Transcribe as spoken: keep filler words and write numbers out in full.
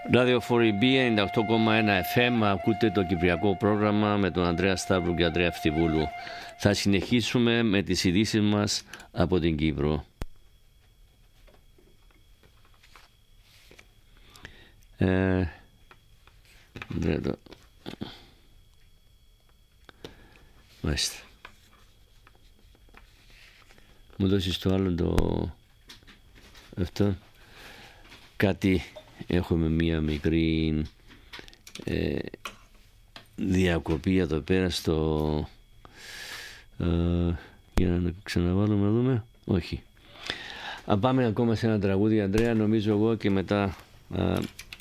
Ραδιοφοριμπή ενενήντα οκτώ κόμμα ένα εφ εμ, ακούτε το κυπριακό πρόγραμμα με τον Ανδρέα Σταύρου και Ανδρέα Φτιβούλου. Θα συνεχίσουμε με τις ειδήσεις μας από την Κύπρο. Ε, Μάλιστα. Μου δώσεις το άλλο το... αυτό. Κάτι... Έχουμε μία μικρή ε, διακοπή εδώ πέρα στο... Ε, για να ξαναβάλουμε να δούμε. Όχι. Αν πάμε ακόμα σε ένα τραγούδι, Ανδρέα, νομίζω εγώ, και μετά α,